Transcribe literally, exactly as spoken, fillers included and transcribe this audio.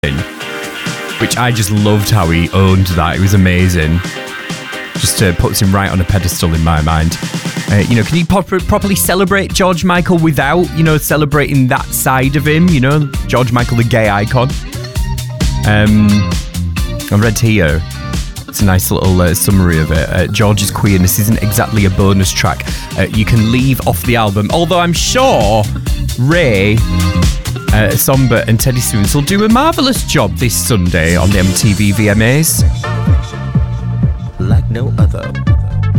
which I just loved how he owned that. It was amazing. Just uh, puts him right on a pedestal in my mind. Uh, you know, can you pop- properly celebrate George Michael without, you know, celebrating that side of him? You know, George Michael, the gay icon. Um, I read here. It's a nice little uh, summary of it. Uh, George's queerness isn't exactly a bonus track. Uh, you can leave off the album. Although I'm sure Ray, uh, Somber and Teddy Swims will do a marvellous job this Sunday on the M T V V M As. Like no other.